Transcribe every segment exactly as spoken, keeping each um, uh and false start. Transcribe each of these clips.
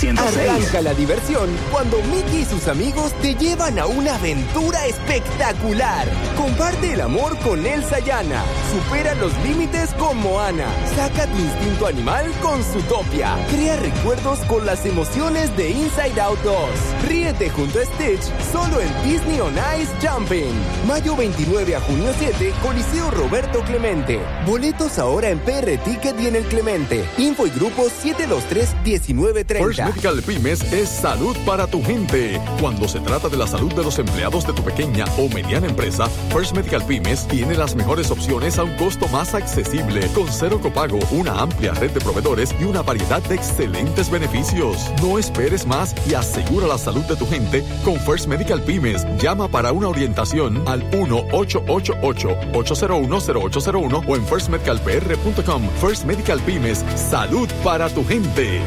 ciento seis. Arranca la diversión cuando Mickey y sus amigos te llevan a una aventura espectacular. Comparte el amor con Elsa y Anna. Supera los límites con Moana. Saca tu instinto animal con Zootopia. Crea recuerdos con las emociones de Inside Out dos. Ríete junto a Stitch solo en Disney on Ice Jumping. Mayo veintinueve a junio siete, Coliseo Roberto Clemente. Boletos ahora en P R Ticket y en el Clemente. Info y grupo siete dos tres, uno nueve tres cero. First Medical Pymes es salud para tu gente. Cuando se trata de la salud de los empleados de tu pequeña o mediana empresa, First Medical Pymes tiene las mejores opciones a un costo más accesible, con cero copago, una amplia red de proveedores y una variedad de excelentes beneficios. No esperes más y asegura la salud de tu gente con First Medical Pymes. Llama para una orientación al uno ocho ocho ocho, ocho cero uno, cero ocho cero uno o en first medical p r punto com. First Medical Pymes, salud para tu gente.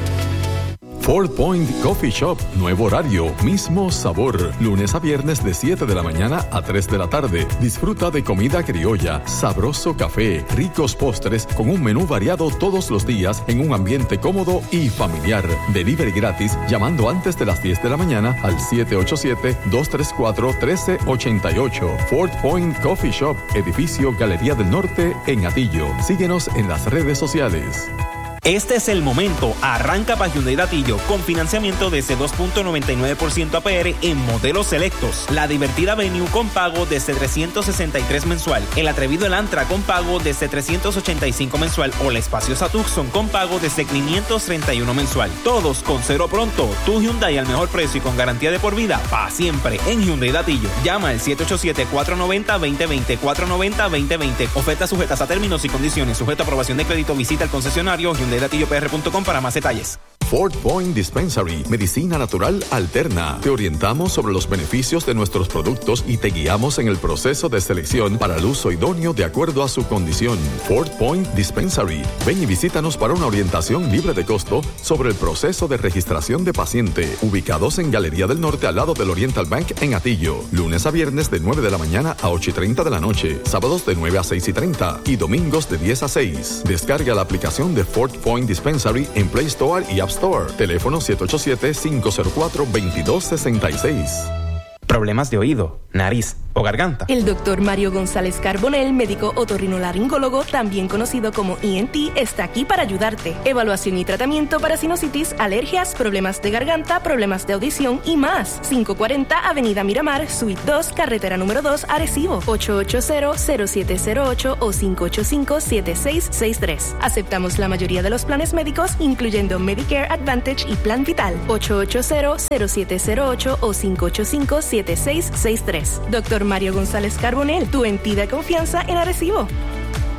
Ford Point Coffee Shop, nuevo horario, mismo sabor. Lunes a viernes de siete de la mañana a tres de la tarde. Disfruta de comida criolla, sabroso café, ricos postres con un menú variado todos los días en un ambiente cómodo y familiar. Delivery gratis llamando antes de las diez de la mañana al siete ocho siete, dos tres cuatro, uno tres ocho ocho. Ford Point Coffee Shop, edificio Galería del Norte en Atillo. Síguenos en las redes sociales. Este es el momento. Arranca para Hyundai Datillo con financiamiento desde dos punto noventa y nueve por ciento A P R en modelos selectos. La divertida Venue con pago desde trescientos sesenta y tres mensual. El atrevido Elantra con pago desde trescientos ochenta y cinco mensual. O la espaciosa Tucson con pago desde quinientos treinta y uno mensual. Todos con cero pronto. Tu Hyundai al mejor precio y con garantía de por vida para siempre en Hyundai Datillo. Llama al siete ocho siete, cuatro nueve cero, dos cero dos cero, cuatro nueve cero, dos cero dos cero. Ofertas sujetas a términos y condiciones. Sujeto a aprobación de crédito. Visita el concesionario Hyundai Datillo P R punto com para más detalles. Ford Point Dispensary, medicina natural alterna. Te orientamos sobre los beneficios de nuestros productos y te guiamos en el proceso de selección para el uso idóneo de acuerdo a su condición. Ford Point Dispensary. Ven y visítanos para una orientación libre de costo sobre el proceso de registración de paciente. Ubicados en Galería del Norte al lado del Oriental Bank en Atillo. Lunes a viernes de nueve de la mañana a ocho y treinta de la noche. Sábados de nueve a seis y treinta y domingos de diez a seis. Descarga la aplicación de Ford Point Dispensary en Play Store y App Store. Teléfono siete ocho siete, cinco cero cuatro, dos dos seis seis. Problemas de oído, nariz o garganta. El doctor Mario González Carbonell, médico otorrinolaringólogo, también conocido como E N T, está aquí para ayudarte. Evaluación y tratamiento para sinusitis, alergias, problemas de garganta, problemas de audición y más. quinientos cuarenta Avenida Miramar, Suite dos, Carretera número dos, Arecibo. ocho ocho cero, cero siete cero ocho o cinco ocho cinco, siete seis seis tres. Aceptamos la mayoría de los planes médicos, incluyendo Medicare Advantage y Plan Vital. ocho ocho cero, cero siete cero ocho o cinco ocho cinco, siete seis seis tres. Doctor Mario González Carbonell, tu entidad de confianza en Arecibo.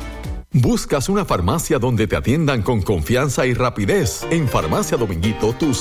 ¿Buscas una farmacia donde te atiendan con confianza y rapidez? En Farmacia Dominguito, tus